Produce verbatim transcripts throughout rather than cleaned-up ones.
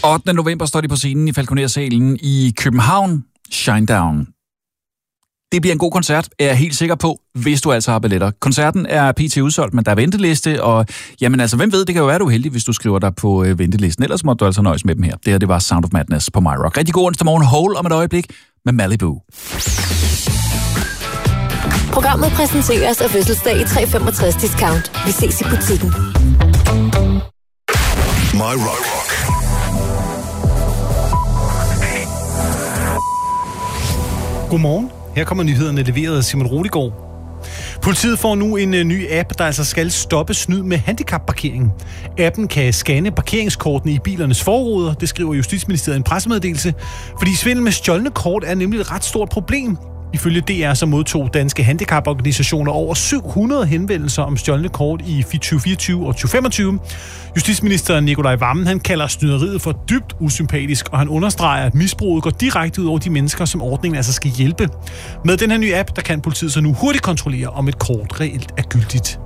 ottende november står de på scenen i Falconer-salen i København. Shinedown. Det bliver en god koncert, er jeg helt sikker på, hvis du altså har billetter. Koncerten er pt. Udsolgt, men der er venteliste, og jamen altså, hvem ved, det kan jo være, du er heldig, hvis du skriver dig på øh, ventelisten. Ellers må du altså nøjes med dem her. Det her, det var Sound of Madness på My Rock. Rigtig god onsdag morgen, Hole om et øjeblik med Malibu. Programmet præsenteres af fødselsdag i tre femogtres discount. Vi ses i butikken. My Rock. Godmorgen. Her kommer nyhederne leveret af Simon Rodegaard. Politiet får nu en ny app, der altså skal stoppe snyd med handicapparkering. Appen kan scanne parkeringskortene i bilernes forruder, det skriver Justitsministeriet i en pressemeddelelse, fordi svindel med stjålne kort er nemlig et ret stort problem. Ifølge D R så modtog danske handicaporganisationer over syv hundrede henvendelser om stjålne kort i tyve fireogtyve og tyve femogtyve. Justitsminister Nikolaj Wammen, han kalder snyderiet for dybt usympatisk, og han understreger, at misbruget går direkte ud over de mennesker, som ordningen altså skal hjælpe. Med den her nye app, der kan politiet så nu hurtigt kontrollere, om et kort reelt er gyldigt.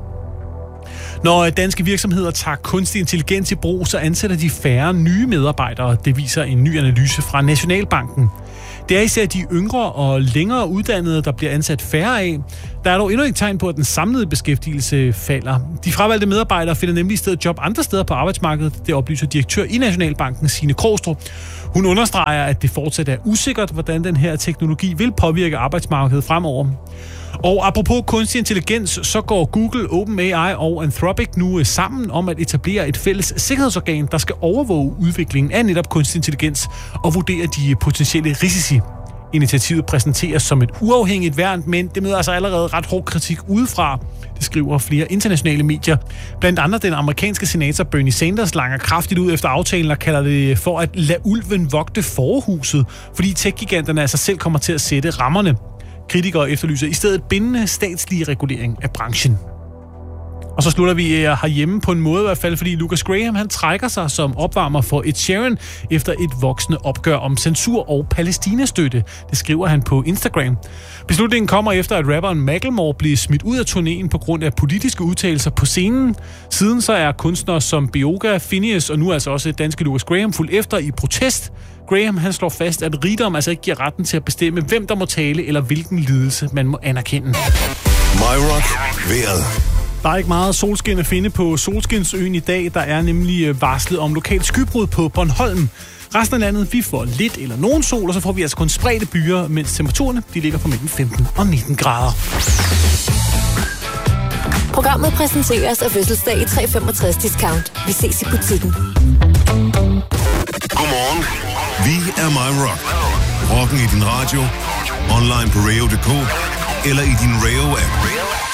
Når danske virksomheder tager kunstig intelligens i brug, så ansætter de færre nye medarbejdere. Det viser en ny analyse fra Nationalbanken. Det er især de yngre og længere uddannede, der bliver ansat færre af. Der er dog endnu ikke tegn på, at den samlede beskæftigelse falder. De fravalgte medarbejdere finder nemlig i stedet job andre steder på arbejdsmarkedet. Det oplyser direktør i Nationalbanken, Signe Krogstrup. Hun understreger, at det fortsat er usikkert, hvordan den her teknologi vil påvirke arbejdsmarkedet fremover. Og apropos kunstig intelligens, så går Google, OpenAI og Anthropic nu sammen om at etablere et fælles sikkerhedsorgan, der skal overvåge udviklingen af netop kunstig intelligens og vurdere de potentielle risici. Initiativet præsenteres som et uafhængigt værn, men det møder altså allerede ret hård kritik udefra. Det skriver flere internationale medier. Blandt andet den amerikanske senator Bernie Sanders langer kraftigt ud efter aftalen og kalder det for at lade ulven vogte forhuset, fordi tech-giganterne altså selv kommer til at sætte rammerne. Kritikere efterlyser i stedet bindende statslige regulering af branchen. Og så slutter vi herhjemme på en måde i hvert fald, fordi Lucas Graham han trækker sig som opvarmer for Ed Sheeran efter et voksende opgør om censur og Palæstina-støtte. Det skriver han på Instagram. Beslutningen kommer efter, at rapperen Macklemore blev smidt ud af turnéen på grund af politiske udtalelser på scenen. Siden så er kunstnere som Bioga, Phineas og nu altså også danske Lucas Graham fulgt efter i protest. Graham han slår fast, at rigdom altså ikke giver retten til at bestemme, hvem der må tale eller hvilken lidelse man må anerkende. My Rock. Vejret. Der er ikke meget solskin at finde på Solskinsøen i dag. Der er nemlig varslet om lokalt skybrud på Bornholm. Resten af landet, vi får lidt eller nogen sol, og så får vi altså kun spredte byer, mens temperaturerne de ligger på mellem femten og nitten grader. Programmet præsenteres af fødselsdag i tre femogtres discount. Vi ses i butikken. Godmorgen. Vi er My Rock. Rocken i din radio, online på radio punktum d k eller i din Radio-app.